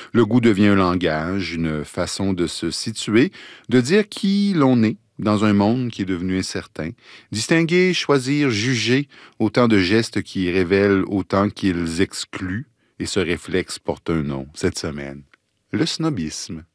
Le goût devient un langage, une façon de se situer, de dire qui l'on est dans un monde qui est devenu incertain. Distinguer, choisir, juger, autant de gestes qui révèlent autant qu'ils excluent, et ce réflexe porte un nom cette semaine. Le snobisme.